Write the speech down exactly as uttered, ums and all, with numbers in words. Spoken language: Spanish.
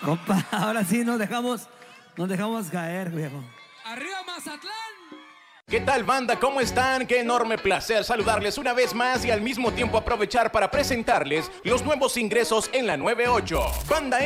Compa, ahora sí nos dejamos, nos dejamos caer, viejo. ¡Arriba Mazatlán! ¿Qué tal, banda? ¿Cómo están? Qué enorme placer saludarles una vez más y al mismo tiempo aprovechar para presentarles los nuevos ingresos en la nueve ocho. Banda